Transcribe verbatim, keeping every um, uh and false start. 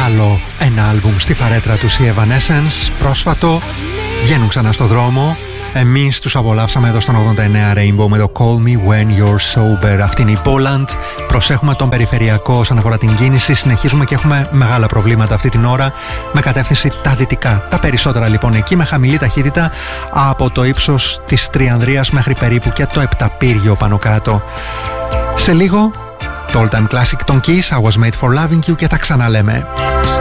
άλλο ένα άλμπουμ στη φαρέτρα του οι Evanescence. Πρόσφατο βγαίνουν ξανά στο δρόμο. Εμείς τους απολαύσαμε εδώ στον ογδόντα εννέα Rainbow με το Call Me When You're Sober. Αυτή είναι η Poland. Προσέχουμε τον περιφερειακό όσον αφορά την κίνηση. Συνεχίζουμε και έχουμε μεγάλα προβλήματα αυτή την ώρα με κατεύθυνση τα δυτικά. Τα περισσότερα λοιπόν εκεί με χαμηλή ταχύτητα από το ύψος της Τριανδρίας μέχρι περίπου και το Επταπύργιο πάνω κάτω. Σε λίγο το all time classic των Kiss, I Was Made For Loving You, και τα ξαναλέμε.